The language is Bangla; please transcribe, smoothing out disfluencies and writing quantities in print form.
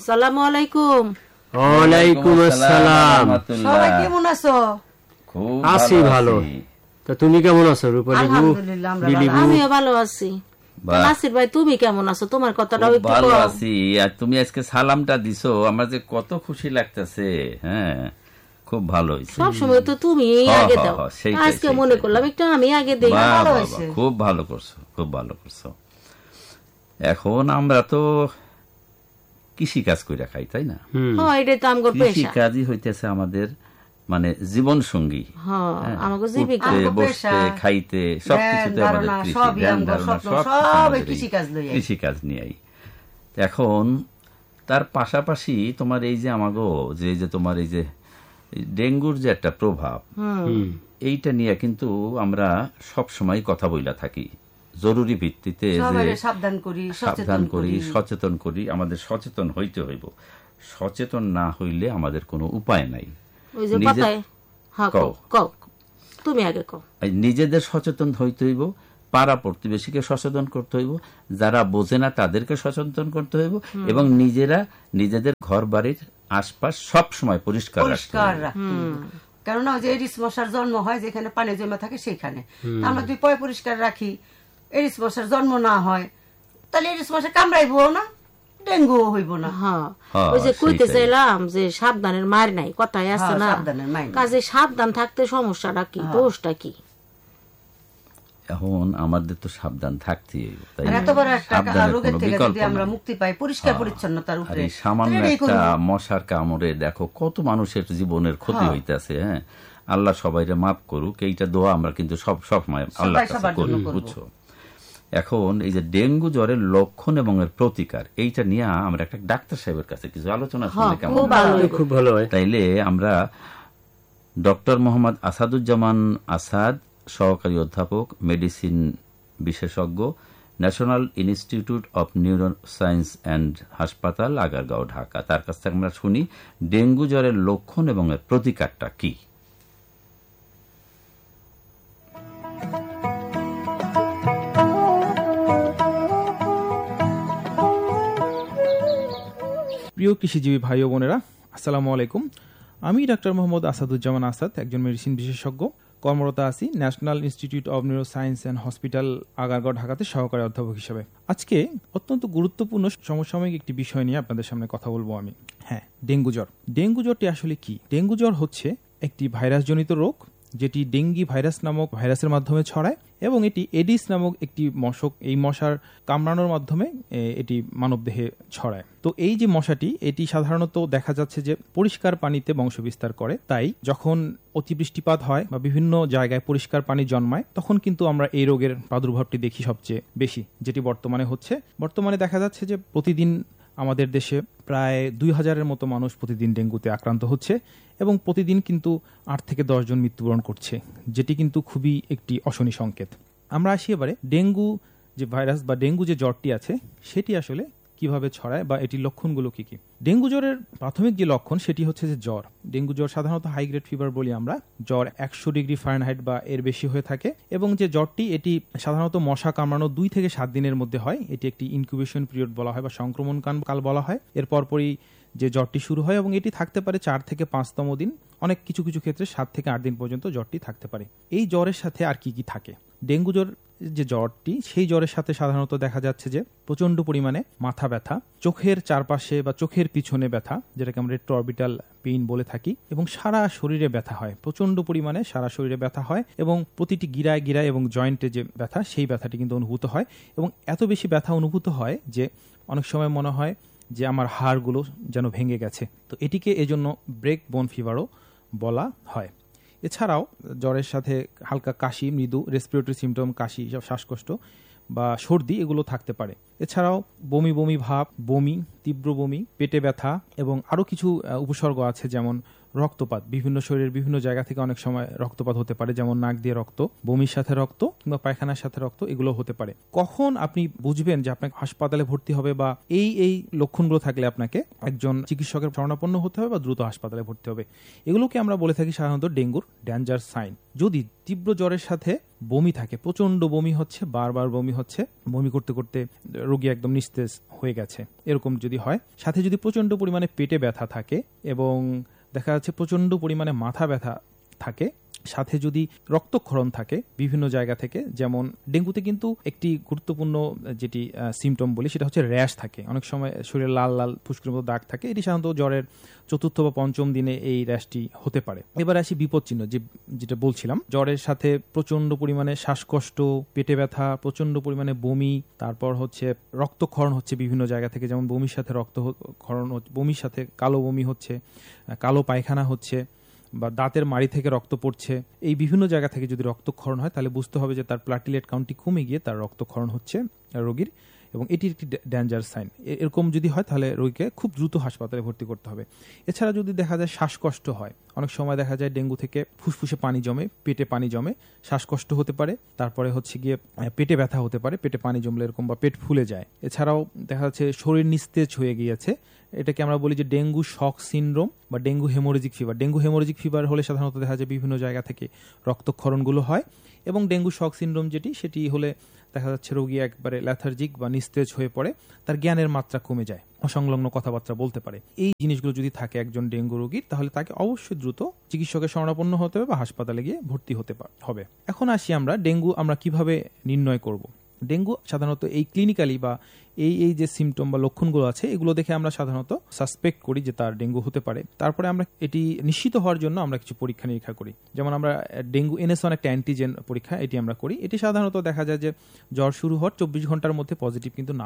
আসসালামু আলাইকুম। ওয়ালাইকুম আসসালাম। সবাই কেমন আছো? খুব আছি ভালো। তা তুমি কেমন আছো রূপালী? আলহামদুলিল্লাহ আমিও ভালো আছি। নাসির ভাই তুমি কেমন আছো? তোমার কথাটাও একটু ভালো আছি। আর তুমি আজকে সালামটা দিছো, আমার যে কত খুশি লাগতেছে। হ্যাঁ, খুব ভালো হয়েছে। সব সময় তো তুমি আগে দাও, আজকে মনে করলাম একটু আমি আগে দেই। ভালো হয়েছে, খুব ভালো করছো, খুব ভালো করছো। এখন আমরা তো কৃষি কাজ করে খাই, তাই না? কৃষি কাজই হইতেছে আমাদের মানে জীবন সঙ্গী। বসতে খাইতে সবকিছুতে আমাদের কৃষি কাজ নিয়েই। এখন তার পাশাপাশি তোমার এই যে আমাগো যে তোমার এই যে ডেঙ্গুর যে একটা প্রভাব, এইটা নিয়ে কিন্তু আমরা সব সময় কথা বইলা থাকি। জরুরি ভিত্তিতে সাবধান করি, সচেতন করি। আমাদের সচেতন হইতে হইব। সচেতন না হইলে আমাদের কোনো উপায় নাই। নিজেদের সচেতন হইতে হইব, পাড়া প্রতিবেশীকে সচেতন করতে হইব, যারা বোঝে না তাদেরকে সচেতন করতে হইব, এবং নিজেরা নিজেদের ঘর বাড়ির আশপাশ সব সময় পরিষ্কার রাখতে হবে। কেননা যে এডিস মশার জন্ম হয় যেখানে পানি জমা থাকে সেখানে আমরা যদি পয় পরিষ্কার রাখি, এডিস মশার জন্ম না হয়, তাহলে এডিস মশা কামড়াইবো না, ডেঙ্গু হইব না। ওই যে কইতে চাইলাম যে সাবধানের মার নাই, কথাই আছে না, কাজে সাবধান থাকতে সমস্যাটা কি, দোষটা কি? এখন আমাদের তো সাবধান থাকতেই হবে। এত বড় একটা রোগের থেকে যদি আমরা মুক্তি পাই পরিষ্কার পরিচ্ছন্নতার উপরে, সামান্য একটা মশার কামড়ে দেখো কত মানুষের জীবনের ক্ষতি হইতেছে। হ্যাঁ, আল্লাহ সবাইরে মাফ করুক, এইটা দোয়া আমরা কিন্তু সব সময় আল্লাহর কাছে করি, বুঝছো? এখন এই যে ডেঙ্গু জ্বরের লক্ষণ এবং এর প্রতিকার, এইটা নিয়ে আমরা একটা ডাক্তার সাহেবের কাছে কিছু আলোচনা করলে কেমন? খুব ভালো হয়। তাইলে আমরা ডক্টর মোহাম্মদ আসাদুজ্জামান আসাদ, সহকারী অধ্যাপক, মেডিসিন বিশেষজ্ঞ, national institute of neuro science and হাসপাতাল, আগারগাঁও, ঢাকা, তার কাছ থেকে আমরা শুনি ডেঙ্গু জ্বরের লক্ষণ এবং এর প্রতিকারটা কি। প্রিয় কৃষিজীবী ভাই ও বোনেরা, আসসালামু আলাইকুম। আমি ডাক্তার মোহাম্মদ আসাদুজ্জামান আসাদ, একজন মেডিসিন বিশেষজ্ঞ, কর্মরত আছি national institute of neuro science and hospital, Agargaon, ঢাকাতে সহকারী অধ্যাপক হিসেবে। আজকে অত্যন্ত গুরুত্বপূর্ণ সমসাময়িক একটি বিষয় নিয়ে আপনাদের সামনে কথা বলবো আমি। হ্যাঁ, ডেঙ্গু জ্বর। ডেঙ্গু জ্বরটি আসলে কি? ডেঙ্গু জ্বর হচ্ছে একটি ভাইরাসজনিত রোগ, যেটি ডেঙ্গি ভাইরাস নামক ভাইরাসের মাধ্যমে ছড়ায়, এবং এটি এডিস নামক একটি মশক, এই মশার কামড়ানোর মাধ্যমে এটি মানবদেহে ছড়ায়। তো এই যে মশাটি, এটি সাধারণত দেখা যাচ্ছে যে পরিষ্কার পানিতে বংশবিস্তার করে। তাই যখন অতিবৃষ্টিপাত হয় বা বিভিন্ন জায়গায় পরিষ্কার পানি জন্মায়, তখন কিন্তু আমরা এই রোগের প্রাদুর্ভাবটি দেখি সবচেয়ে বেশি, যেটি বর্তমানে হচ্ছে। বর্তমানে দেখা যাচ্ছে যে প্রতিদিন আমাদের দেশে প্রায় 2000-এর মতো মানুষ প্রতিদিন ডেঙ্গুতে আক্রান্ত হচ্ছে, এবং প্রতিদিন কিন্তু 8 থেকে 10 জন মৃত্যুবরণ করছে, যেটি কিন্তু খুবই একটি অশনি সংকেত। আমরা আসি এবারে ডেঙ্গু যে ভাইরাস বা ডেঙ্গু যে জ্বরটি আছে, সেটি আসলে কিভাবে ছড়ায় বা এটির লক্ষণগুলো কি কি। ডেঙ্গু জ্বরের প্রাথমিক যে লক্ষণ সেটি হচ্ছে যে জ্বর। ডেঙ্গু জ্বর সাধারণত হাই গ্রেড ফিভার বলি আমরা। জ্বর 100 ডিগ্রি ফারেনহাইট বা এর বেশি হয়ে থাকে, এবং যে জ্বরটি এটি সাধারণত মশা কামড়ানো 2 থেকে 7 দিনের মধ্যে হয়। এটি একটি ইনকিউবেশন পিরিয়ড বলা হয় বা সংক্রমণ কাল বলা হয়। এর পরপরই যে জ্বরটি শুরু হয়, এবং এটি থাকতে পারে 4 থেকে 5তম দিন, অনেক কিছু কিছু ক্ষেত্রে 7 থেকে 8 দিন পর্যন্ত জ্বরটি থাকতে পারে। এই জ্বরের সাথে আর কি কি থাকে? ডেঙ্গু জ্বর যে জ্বরটি, সেই জ্বরের সাথে সাধারণত দেখা যাচ্ছে যে প্রচন্ড পরিমাণে মাথা ব্যথা, চোখের চারপাশে বা চোখের পিছনে ব্যথা, যেটাকে আমরা রেট্রোঅরবিটাল পেইন বলে থাকি, এবং সারা শরীরে ব্যথা হয়, প্রচন্ড পরিমাণে সারা শরীরে ব্যথা হয়, এবং প্রতিটি গিরায় গিরায় এবং জয়েন্টে যে ব্যথা, সেই ব্যথাটি কিন্তু অনুভূত হয়, এবং এত বেশি ব্যথা অনুভূত হয় যে অনেক সময় মনে হয় যে আমার হাড়গুলো যেন ভেঙে গেছে। তো এটিকে এজন্য ব্রেক বোন ফিভারও বলা হয়। এছাড়াও জ্বরের সাথে হালকা কাশি, মৃদু রেসপিরেটরি সিমটম, কাশি, সব শ্বাসকষ্ট বা সর্দি, এগুলো থাকতে পারে। এছাড়াও বমি বমি ভাব, বমি, তীব্র বমি, পেটে ব্যথা, এবং আরও কিছু উপসর্গ আছে, যেমন রক্তপাত। বিভিন্ন শরীরের বিভিন্ন জায়গা থেকে অনেক সময় রক্তপাত হতে পারে, যেমন নাক দিয়ে রক্ত, বমির সাথে রক্ত, কিংবা পায়খানার সাথে রক্ত, এগুলো হতে পারে। কখন আপনি বুঝবেন যে আপনাকে হাসপাতালে ভর্তি হবে বা এই লক্ষণগুলো থাকলে আপনাকে একজন চিকিৎসকের শরণাপন্ন হতে হবে বা দ্রুত হাসপাতালে ভর্তি হবে? এগুলোকে আমরা বলে থাকি সাধারণত ডেঙ্গুর ডেঞ্জার সাইন। যদি তীব্র জ্বরের সাথে বমি থাকে, প্রচন্ড বমি হচ্ছে, বারবার বমি হচ্ছে, বমি করতে করতে রোগী একদম নিস্তেজ হয়ে গেছে, এরকম যদি হয়, সাথে যদি প্রচন্ড পরিমাণে পেটে ব্যথা থাকে এবং দেখা যাচ্ছে প্রচন্ড পরিমাণে মাথা ব্যথা থাকে, সাথে যদি রক্তক্ষরণ থাকে বিভিন্ন জায়গা থেকে, যেমন ডেঙ্গুতে কিন্তু একটি গুরুত্বপূর্ণ যেটি সিমটম বলি সেটা হচ্ছে র্যাশ থাকে, অনেক সময় শরীরে লাল লাল ফুসকুড়ির মতো দাগ থাকে, এটি সাধারণত জ্বরের 4র্থ বা 5ম দিনে এই র্যাশটি হতে পারে। এবার আসি বিপদ চিহ্ন, যেটা বলছিলাম, জ্বরের সাথে প্রচন্ড পরিমাণে শ্বাসকষ্ট, পেটে ব্যথা, প্রচন্ড পরিমাণে বমি, তারপর হচ্ছে রক্তক্ষরণ হচ্ছে বিভিন্ন জায়গা থেকে, যেমন বমির সাথে রক্তক্ষরণ, বমির সাথে কালো বমি হচ্ছে, কালো পায়খানা হচ্ছে, বা দাঁতের মাড়ি থেকে রক্ত পড়ছে, এই বিভিন্ন জায়গা থেকে যদি রক্তক্ষরণ হয় তাহলে বুঝতে হবে যে তার প্লাটিলেট কাউন্টটি কমে গিয়ে তার রক্তক্ষরণ হচ্ছে রোগীর, এবং এটি একটি ডেঞ্জার সাইন। এরকম যদি হয় তাহলে রোগীকে খুব দ্রুত হাসপাতালে ভর্তি করতে হবে। এছাড়া যদি দেখা যায় শ্বাসকষ্ট হয়, অনেক সময় দেখা যায় ডেঙ্গু থেকে ফুসফুসে পানি জমে, পেটে পানি জমে, শ্বাসকষ্ট হতে পারে, তারপরে হচ্ছে গিয়ে পেটে ব্যথা হতে পারে, পেটে পানি জমলে এরকম, বা পেট ফুলে যায়। এছাড়াও দেখা যাচ্ছে শরীর নিস্তেজ হয়ে গিয়েছে, এটাকে আমরা বলি যে ডেঙ্গু শক সিনড্রোম বা dengue haemorrhagic fever. Dengue haemorrhagic fever হলে সাধারণত দেখা যায় বিভিন্ন জায়গা থেকে রক্তক্ষরণগুলো হয়, এবং ডেঙ্গু শক সিনড্রোম সেটি হলে দেখা যাচ্ছে রোগী একবারে ল্যাথার্জিক বা নিস্তেজ হয়ে পড়ে, তার জ্ঞানের মাত্রা কমে যায়, অসংলগ্ন কথাবার্তা বলতে পারে। এই জিনিসগুলো যদি থাকে একজন ডেঙ্গু রোগীর, তাহলে তাকে অবশ্যই দ্রুত চিকিৎসকের শরণাপন্ন হতে হবে বা হাসপাতালে গিয়ে ভর্তি হতে হবে। এখন আসি আমরা ডেঙ্গু আমরা কিভাবে নির্ণয় করব। ডেঙ্গু সাধারণত এই ক্লিনিক্যালি বা এই যে সিমটম বা লক্ষণগুলো আছে, এগুলো দেখে আমরা সাধারণত সাসপেক্ট করি যে তার ডেঙ্গু হতে পারে। তারপরে আমরা এটি নিশ্চিত হওয়ার জন্য আমরা কিছু পরীক্ষা নিরীক্ষা করি, যেমন আমরা ডেঙ্গু NS1 একটা অ্যান্টিজেন পরীক্ষা, এটি আমরা করি। এটি সাধারণত দেখা যায় যে জ্বর শুরু হওয়ার 24 ঘন্টার মধ্যে পজিটিভ কিন্তু না